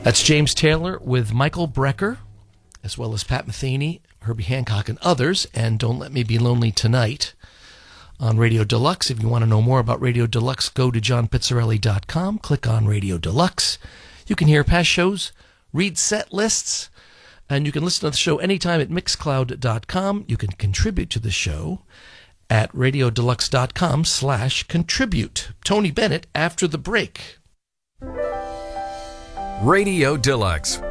That's James Taylor with Michael Brecker, as well as Pat Metheny, Herbie Hancock, and others, and Don't Let Me Be Lonely Tonight on Radio Deluxe. If you want to know more about Radio Deluxe, go to johnpizzarelli.com, click on Radio Deluxe. You can hear past shows, read set lists, and you can listen to the show anytime at mixcloud.com. You can contribute to the show at radiodeluxe.com/contribute. Tony Bennett after the break. Radio Deluxe